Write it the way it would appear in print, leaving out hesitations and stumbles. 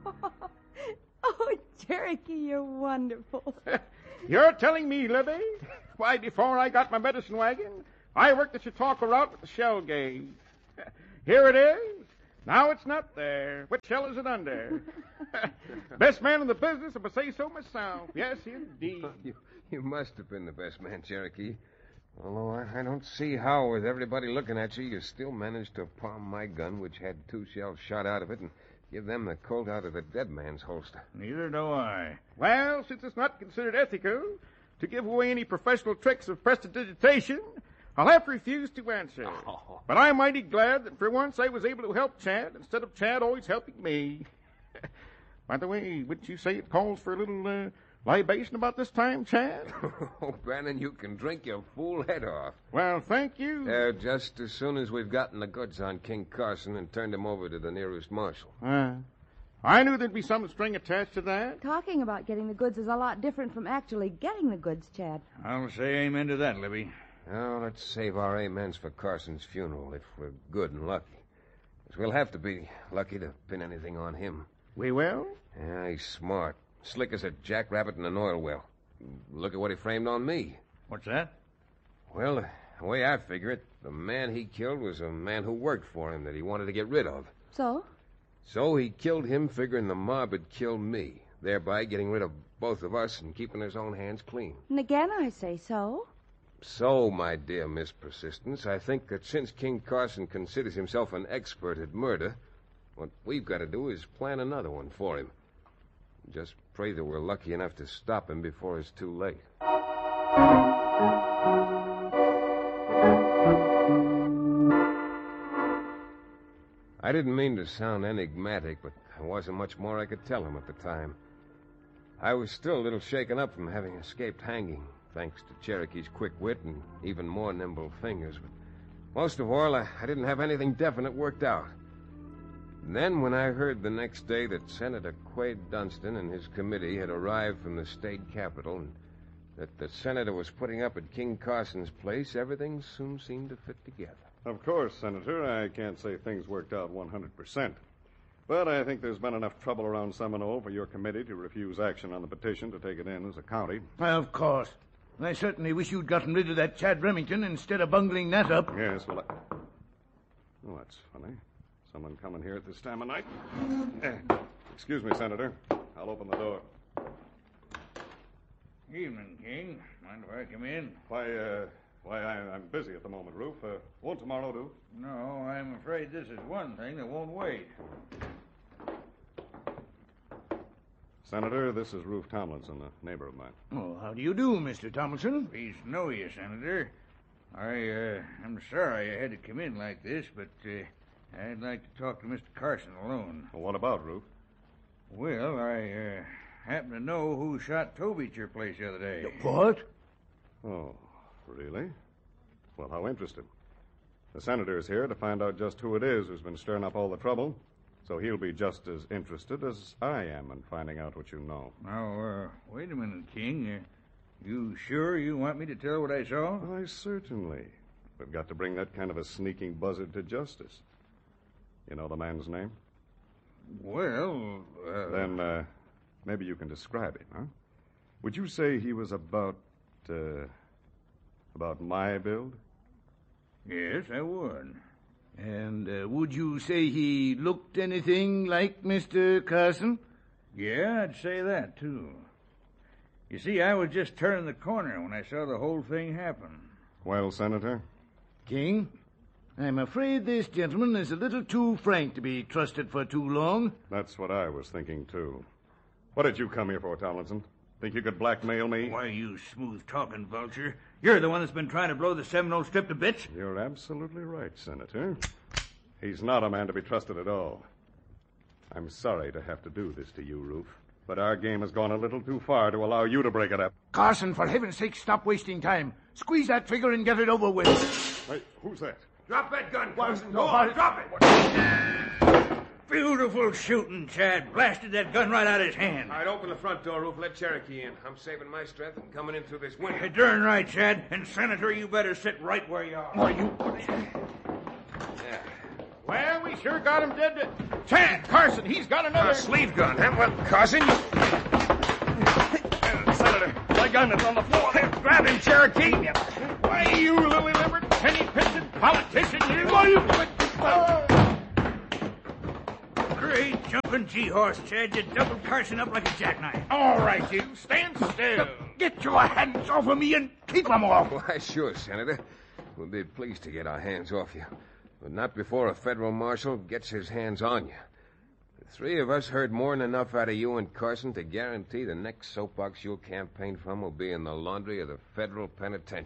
Oh, Cherokee, you're wonderful. You're telling me, Libby? Why, before I got my medicine wagon, I worked the Chautauqua route with the shell gauge. Here it is. Now it's not there. Which shell is it under? Best man in the business, if I say so myself. Yes, indeed. You must have been the best man, Cherokee. Although I don't see how, with everybody looking at you, you still managed to palm my gun, which had 2 shells shot out of it, and give them the Colt out of the dead man's holster. Neither do I. Well, since it's not considered ethical to give away any professional tricks of prestidigitation, I'll have to refuse to answer. Oh. But I'm mighty glad that for once I was able to help Chad instead of Chad always helping me. By the way, wouldn't you say it calls for a little libation about this time, Chad? Oh, Bannon, you can drink your fool head off. Well, thank you. Just as soon as we've gotten the goods on King Carson and turned him over to the nearest marshal. I knew there'd be some string attached to that. Talking about getting the goods is a lot different from actually getting the goods, Chad. I'll say amen to that, Libby. Now, let's save our amens for Carson's funeral if we're good and lucky. 'Cause we'll have to be lucky to pin anything on him. We will? Yeah, he's smart. Slick as a jackrabbit in an oil well. Look at what he framed on me. What's that? Well, the way I figure it, the man he killed was a man who worked for him that he wanted to get rid of. So? So he killed him figuring the mob had killed me, thereby getting rid of both of us and keeping his own hands clean. And again I say so. So, my dear Miss Persistence, I think that since King Carson considers himself an expert at murder, what we've got to do is plan another one for him. Just pray that we're lucky enough to stop him before it's too late. I didn't mean to sound enigmatic, but there wasn't much more I could tell him at the time. I was still a little shaken up from having escaped hanging, thanks to Cherokee's quick wit and even more nimble fingers. But most of all, I didn't have anything definite worked out. And then when I heard the next day that Senator Quade Dunstan and his committee had arrived from the state capitol and that the senator was putting up at King Carson's place, everything soon seemed to fit together. Of course, Senator, I can't say things worked out 100%. But I think there's been enough trouble around Seminole for your committee to refuse action on the petition to take it in as a county. Of course. I certainly wish you'd gotten rid of that Chad Remington instead of bungling that up. Yes, well, Oh, that's funny. Someone coming here at this time of night. Excuse me, Senator. I'll open the door. Evening, King. Mind if I come in? I'm busy at the moment, Roof. Won't tomorrow do? No, I'm afraid this is one thing that won't wait. Senator, this is Roof Tomlinson, a neighbor of mine. Oh, how do you do, Mr. Tomlinson? Pleased to know you, Senator. I'm sorry I had to come in like this, but I'd like to talk to Mr. Carson alone. Well, what about, Roof? Well, I happen to know who shot Toby at your place the other day. What? Oh, really? Well, how interesting. The senator is here to find out just who it is who's been stirring up all the trouble, so he'll be just as interested as I am in finding out what you know. Now, wait a minute, King. You sure you want me to tell what I saw? Why, certainly. We've got to bring that kind of a sneaking buzzard to justice. You know the man's name? Well, Then, maybe you can describe him, huh? Would you say he was about my build? yes, I would. And would you say he looked anything like Mr. Carson? Yeah, I'd say that, too. You see, I was just turning the corner when I saw the whole thing happen. Well, Senator? King, I'm afraid this gentleman is a little too frank to be trusted for too long. That's what I was thinking, too. What did you come here for, Tomlinson? Think you could blackmail me? Why, you smooth-talking vulture. You're the one that's been trying to blow the Seminole Strip to bits. You're absolutely right, Senator. He's not a man to be trusted at all. I'm sorry to have to do this to you, Roof, but our game has gone a little too far to allow you to break it up. Carson, for heaven's sake, stop wasting time. Squeeze that trigger and get it over with. Hey, who's that? Drop that gun, Carson. Go on, drop it. Beautiful shooting, Chad. Blasted that gun right out of his hand. All right, open the front door, Roof. Let Cherokee in. I'm saving my strength and coming in through this window. You're darn right, Chad. And, Senator, you better sit right where you are. Why, you... Yeah. Well, we sure got him dead to... Chad, Carson, he's got another... A sleeve gun, huh? Well, Carson, Senator, my gun is on the floor. grab him, Cherokee. Why, you lily-livered, penny-pinching politician, you... Great jumping G-horse, Chad. You doubled Carson up like a jackknife. All right, you, stand still. Get your hands off of me and keep them off. Why, sure, Senator. We'll be pleased to get our hands off you. But not before a federal marshal gets his hands on you. The three of us heard more than enough out of you and Carson to guarantee the next soapbox you'll campaign from will be in the laundry of the federal penitentiary.